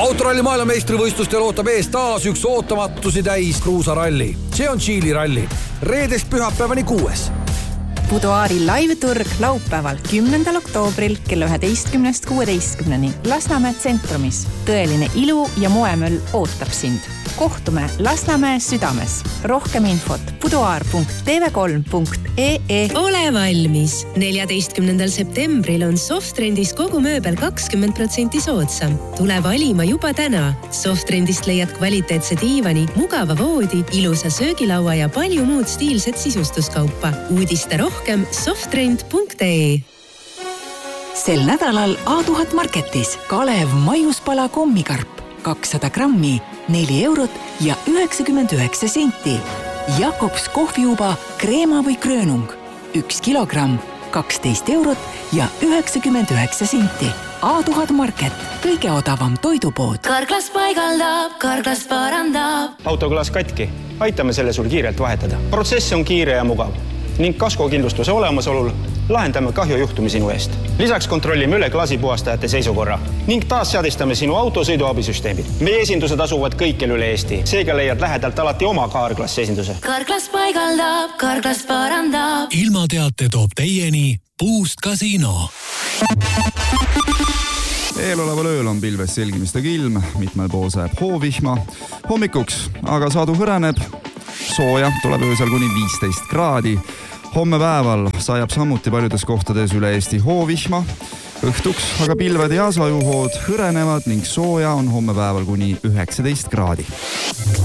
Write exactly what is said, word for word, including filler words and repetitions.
Autoralli maailmameistrivõistlustel ootab ees taas üks ootamatusi täis kruusaralli. See on Tšiili ralli. Reedest pühapäevani kuues. Buduaari live-turg laupäeval kümnendal oktoobril kella üheteistkümnest kuueteistkümneni Lasnamäe tsentrumis. Tõeline ilu ja moemöll ootab sind. Kohtume Lasnamäe südames. Rohkem infot buduaar punkt t v kolm punkt e e. Ole valmis! neljateistkümnendal septembril on Softrendis kogu mööbel kakskümmend protsenti soodsam. Tule valima juba täna. Softrendist leiad kvaliteetse diivani, mugava voodi, ilusa söögilaua ja palju muud stiilset sisustuskaupa. Uudiste rohkem softrend punkt e. Sel nädalal A tuhat Marketis Kalev maiuspala kommikarp kakssada grammi, neli eurot ja üheksakümmend üheksa senti. Jakobs kohviuba kreema või kröönung, üks kilogramm, kaksteist eurot ja üheksakümmend üheksa senti. A tuhat Market, kõige odavam toidupood. Karklas paigaldab, Karklas parandab. Autoklaas katki, aitame selle sul kiirelt vahetada. Protsess on kiire ja mugav ning kaskokindlustuse olemasolul lahendame kahjujuhtumi sinu eest. Lisaks kontrollime üle klaasipuhastajate seisukorra ning taas seadistame sinu auto sõiduabisüsteemid. Meie esindused asuvad kõikjal üle Eesti. Seega leiad lähedalt alati oma Karklas esinduse. Karklas paigaldab, Karklas parandab. Ilmateate toob teieni Puust Kasiino. Eeloleval ööl on pilves selgimistega ilm, mitmel pool sajab hoovihma. Hommikuks aga sadu hõreneb, sooja tuleb öösel kuni viisteist kraadi. Homme päeval sajab samuti paljudes kohtades üle Eesti hoovihma. Õhtuks aga pilved ja sajuhood hõrenevad ning sooja on homme päeval kuni üheksateist kraadi.